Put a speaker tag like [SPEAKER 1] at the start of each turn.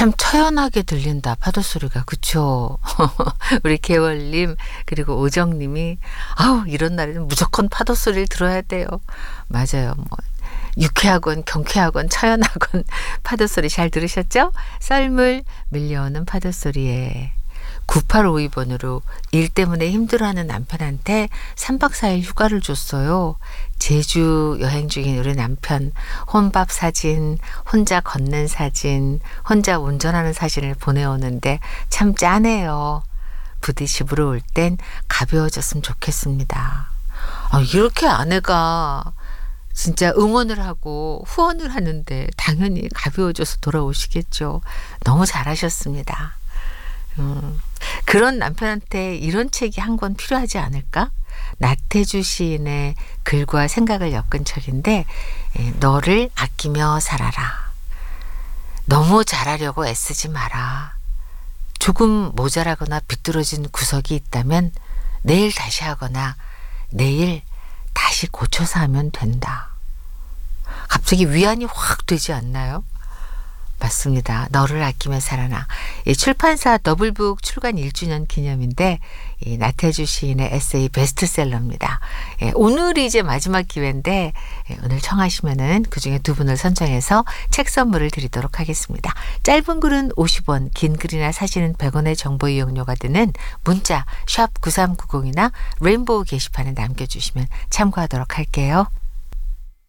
[SPEAKER 1] 참 처연하게 들린다 파도 소리가. 그쵸? 우리 개월님 그리고 오정님이 아우 이런 날에는 무조건 파도 소리를 들어야 돼요. 맞아요. 뭐 유쾌하건 경쾌하건 처연하건 파도 소리 잘 들으셨죠? 썰물 밀려오는 파도 소리에 9852번으로 일 때문에 힘들어하는 남편한테 3박 4일 휴가를 줬어요. 제주 여행 중인 우리 남편 혼밥 사진, 혼자 걷는 사진, 혼자 운전하는 사진을 보내오는데 참 짠해요. 부디 집으로 올 땐 가벼워졌으면 좋겠습니다. 이렇게 아내가 진짜 응원을 하고 후원을 하는데 당연히 가벼워져서 돌아오시겠죠. 너무 잘하셨습니다. 그런 남편한테 이런 책이 한 권 필요하지 않을까? 나태주 시인의 글과 생각을 엮은 책인데 너를 아끼며 살아라. 너무 잘하려고 애쓰지 마라. 조금 모자라거나 비뚤어진 구석이 있다면 내일 다시 하거나 내일 다시 고쳐서 하면 된다. 갑자기 위안이 확 되지 않나요? 맞습니다. 너를 아끼며 살아라. 이 출판사 더블북 출간 1주년 기념인데 이 나태주 시인의 에세이 베스트셀러입니다. 오늘이 이제 마지막 기회인데 오늘 청하시면은 그중에 두 분을 선정해서 책 선물을 드리도록 하겠습니다. 짧은 글은 50원, 긴 글이나 사진은 100원의 정보 이용료가 드는 문자 샵 9390이나 레인보우 게시판에 남겨주시면 참고하도록 할게요.